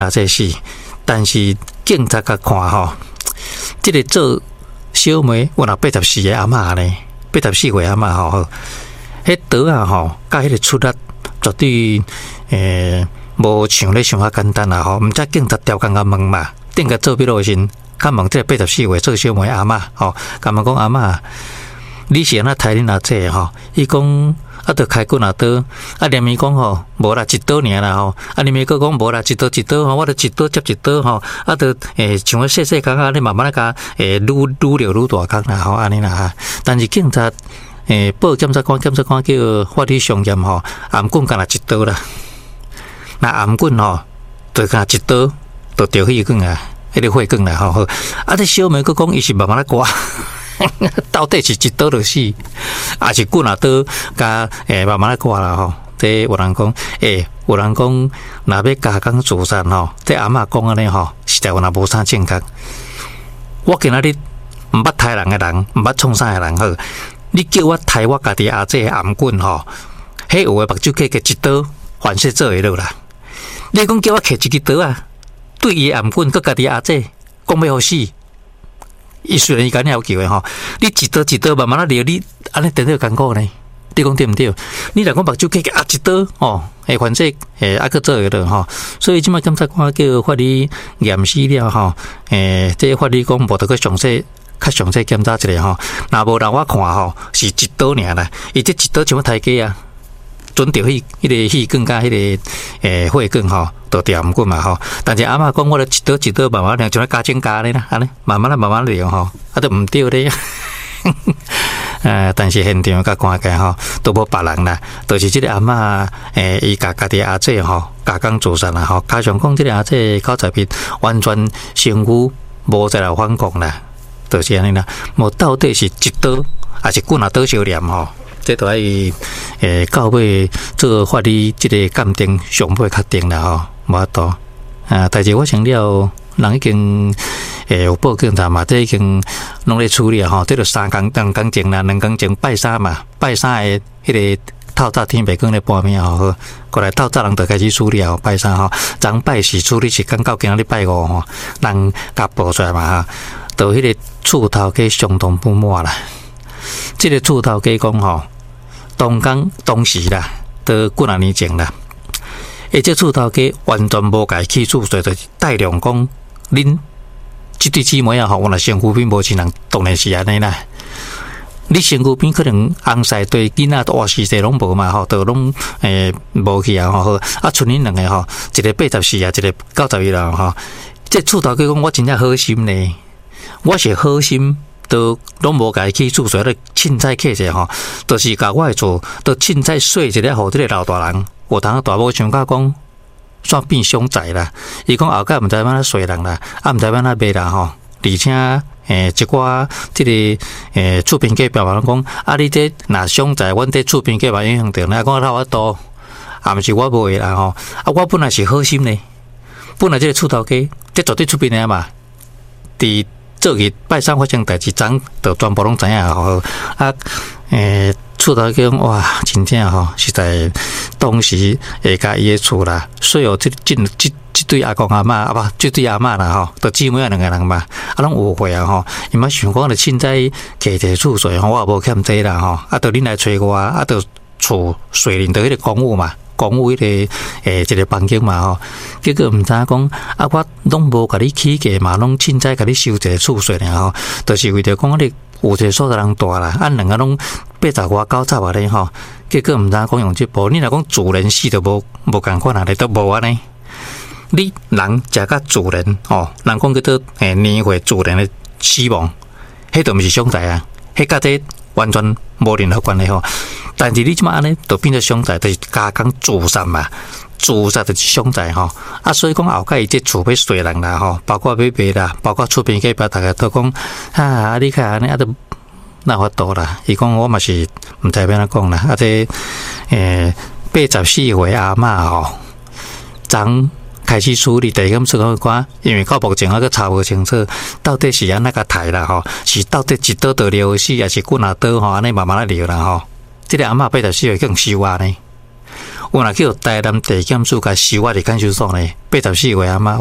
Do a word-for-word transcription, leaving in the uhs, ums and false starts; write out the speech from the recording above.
啊，这是，但是警察甲看吼，这个做小妹，我若八十四个阿嬷呢，八十四岁阿嬷吼，迄刀啊吼，甲迄个出力绝对诶，无像咧想遐简单啊吼，毋则警察调工甲问嘛，顶个做笔录时，甲问这个八十四岁做小妹阿嬷吼，甲问讲阿嬷，你是安怎杀恁阿姐吼？伊讲。啊，着开棍啊刀，啊连咪讲吼，无啦一刀尔啦吼，啊连咪佫讲无啦一刀一刀吼，我着一刀接一刀吼，啊着诶像我细细工啊，你慢慢啊甲诶愈愈了愈大工啦吼，安尼啦哈。但是警察诶报检察官检察官叫法律上验吼，颔棍干若一刀啦，那颔棍吼，着干一刀，着着血管啊，迄个血管啦吼。啊，这小妹佫讲伊是慢慢啊刮。到底是一刀就死，还是棍啊刀加诶慢慢来刮啦吼？这有人讲，诶，有人讲，若要加工自杀吼，这阿嬷讲安尼吼，实在有若无啥正确。我今仔日毋捌杀人诶人，毋捌创啥诶人好，你叫我杀我家己阿姐颔棍吼，迄有诶目睭计计一刀，反射做会落啦。你讲叫我摕一支刀啊，对伊颔棍，佮家己阿姐讲要互死。伊虽然伊敢要求诶吼，你一刀一刀慢慢啊撩，你安尼真正艰苦呢？你讲对毋对？你若讲目睭计啊一刀哦，诶，反正诶啊个做个了吼，所以即摆检察官叫法律验尸了吼，诶，这法律讲无得去详细、较详细检查一下吼。若无人我看吼是一刀尔啦，伊这一刀像台阶啊，准着迄迄个气管甲迄个诶血管吼。都调毋过嘛吼，但是阿嬷讲我咧一刀一刀慢慢量，像咧加减加咧啦，安尼慢慢啊慢慢量吼，啊都毋对咧。呃，但是现场甲看起吼，都无别人啦，都、就是即个阿嬷诶，伊家家己阿姐吼，加工自杀啦吼，加上讲即个阿姐口才ผิ完全身躯无再来反抗啦，就是安尼啦。无到底是一刀还是棍啊刀相连吼？这都爱诶，到尾做法律即个鉴定上尾确定啦吼，无法度啊。但是我想了，人已经诶有报警查嘛，这已经拢咧处理吼。这就三工两工前啦，两工前拜三嘛，拜三诶迄个透早天白光咧半暝吼，过来透早人就开始处理吼，拜三吼，昨拜四处理时间到今仔日拜五吼，人甲报出来嘛哈，就迄个厝头家相当不满啦。这个厝头家讲吼。当工当时啦，都几啊年前啦，而这厝头家完全无家起厝，所以就是大量讲恁这对姊妹啊，吼，我若身躯边无亲人，当然是安尼啦。你身躯边可能翁婿对囡仔活死者拢无嘛，吼，都拢诶无去啊，吼，啊，剩恁两个吼，一个八十四啊，一个九十一啦，吼。这厝头家讲，我真正好心呢，我是好心。都拢无家起厝，所以咧凊彩客者吼，都、就是甲我诶厝，都凊彩说一个，互即个老大人，有当大某想甲讲，煞变凶宅啦。伊讲后盖毋知要安怎说人啦，啊毋知要安怎卖啦吼。而且诶，一寡即、這个诶厝边隔壁人讲，啊你这若凶宅，阮这厝边隔壁影响着，那讲哪我多，啊毋是我卖啦吼。啊我本来是好心呢，本来即个厝头家，这绝对出边诶嘛，伫。做去拜三发生代志，昨就全部拢知影吼。啊，诶，厝头讲哇，真正吼，实在当时会甲伊诶厝啦，所以哦，即即即即对阿公阿嬷啊，不，即对阿嬷啦吼，都姊妹两个人嘛，啊，拢有会啊吼。伊嘛想讲咧，凊彩摕一个厝税吼，我也无欠这啦吼，啊，到恁来找我，啊，到厝税领到迄个公务嘛。公务迄个诶，一个房间嘛吼，结果毋知影讲啊，我拢无甲你起价嘛，拢凊彩甲你收一个厝税尔吼，就是为着讲你有一个所在人大啦，啊两个拢八十外九十啊咧吼，结果毋知影讲用即步，你若讲主人死都无无共款啊咧，都无安尼。你人食甲主人吼，人讲叫做诶年岁主人的死亡，迄都毋是凶宅啊，迄甲这完全无任何关系吼。但是你即马安尼，就变做凶宅，就是加工自杀嘛，自杀就是凶宅吼。啊，所以讲后盖伊这厝要衰人啦吼，包括要卖啦，包括厝边隔壁大家都讲，啊，你看安尼啊都哪法度啦？伊讲我嘛是毋知要安怎讲啦。啊，这诶八十四岁阿嬷吼，昨开始处理第一件事讲看，因为到目前还阁查无清楚，到底是安那个杀啦吼，是到底一刀就撩死，还是棍啊刀吼，安尼慢慢来撩啦吼。这个阿嬷八十四岁更收啊呢， 我若叫台南地检署甲收我伫看守所呢，八十四岁阿嬷。